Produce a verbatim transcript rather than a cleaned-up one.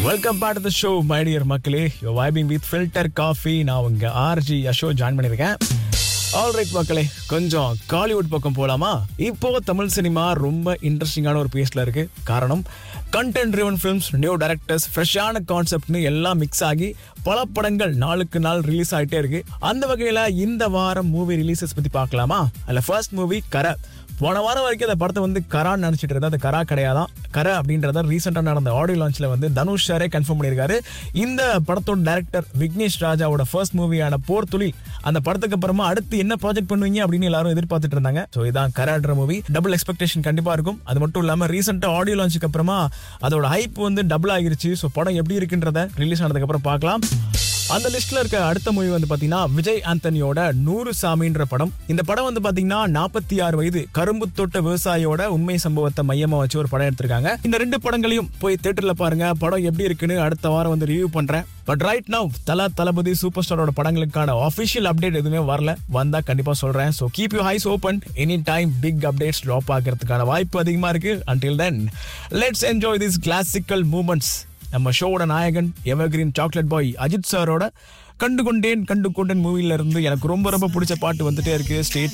Welcome back to the show my dear மக்களே. You vibing with filter coffee. நான் உங்க RJ Yasho join பண்ணியிருக்கேன். Alright மக்களே, கொஞ்சம் காலிவுட் பக்கம் போலாமா? இப்போ தமிழ் சினிமா ரொம்ப இன்ட்ரெஸ்டிங்கான ஒரு பேஸ்ல இருக்கு. காரணம் content driven films, new directors, ஃப்ரெஷ்ஷான கான்செப்ட்னு எல்லாம் மிக்ஸ் ஆகி பல படங்கள் நாளுக்கு நாள் ரிலீஸ் ஆகிட்டே இருக்கு. அந்த வகையில இந்த வாரம் மூவி ரிலீசஸ் பத்தி பார்க்கலாமா? அதில் ஃபர்ஸ்ட் மூவி கரை. போன வாரம் வரைக்கும் அந்த படத்தை வந்து கரான்னு நினைச்சிட்டு இருந்தா, அது கரா கிடையாதான். கரை அப்படின்றத ரீசெண்டா நடந்த ஆடியோ லான்ச்ல வந்து தனுஷ் சாரே கன்ஃபார்ம் பண்ணியிருக்காரு. இந்த படத்தோட டைரக்டர் விக்னேஷ் ராஜாவோட ஃபர்ஸ்ட் மூவியான போர் தொழில், அந்த படத்துக்கு அப்புறமா அடுத்து என்ன ப்ராஜெக்ட் பண்ணுவீங்க அப்படின்னு எல்லாரும் எதிர்பார்த்துட்டு இருந்தாங்க. ஸோ இதான் கரான்ற மூவி. டபுள் எக்ஸ்பெக்டேஷன் கண்டிப்பா இருக்கும். அது மட்டும் இல்லாம ரீசெண்டா ஆடியோ லான்ச்சுக்கு அப்புறமா அதோட ஹைப் வந்து டபுள் ஆகிருச்சு. ஸோ படம் எப்படி இருக்குன்றத ரிலீஸ் ஆனதுக்கு அப்புறம் பார்க்கலாம். அந்த லிஸ்ட்ல இருக்க அடுத்த மூவி வந்து பாத்தீங்கன்னா விஜய் ஆண்டனியோட நூறு சாமின்ற படம். இந்த படம் வந்து பாத்தீங்கன்னா நாற்பத்தி ஆறு வயது கரும்பு தோட்ட விவசாயியோட உண்மை சம்பவத்தை மையமா வச்சு ஒரு படம் எடுத்திருக்காங்க. இந்த ரெண்டு படங்களையும் போய் தியேட்டர்ல பாருங்க. படம் எப்படி இருக்குன்னு அடுத்த வாரம் வந்து ரிவ்யூ பண்றேன். பட் ரைட் நவ் தல தளபதி சூப்பர் ஸ்டாரோட படங்களுக்கான ஆஃபிஷியல் அப்டேட் எதுவுமே வரல. வந்தா கண்டிப்பா சொல்றேன். So keep you highs open. Any time big updates drop ஆகிறதுக்கான வாய்ப்பு அதிகமா இருக்கு. Until then let's enjoy this classical moments. நம்ம ஷோவோட நாயகன் எவர்கிரீன் சாக்லேட் பாய் அஜித் சாரோட கண்டு கொண்டேன் கண்டு கொண்டேன் மூவில இருந்து எனக்கு ரொம்ப ரொம்ப பிடிச்ச பாட்டு வந்துட்டே இருக்கு. ஸ்டேட்